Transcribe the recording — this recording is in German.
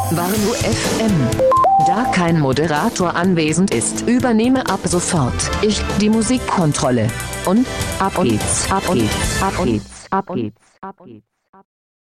Warnu FM. Da kein Moderator anwesend ist, übernehme ab sofort ich die Musikkontrolle. Und ab geht's, ab geht's, ab geht's, ab geht's, ab geht's.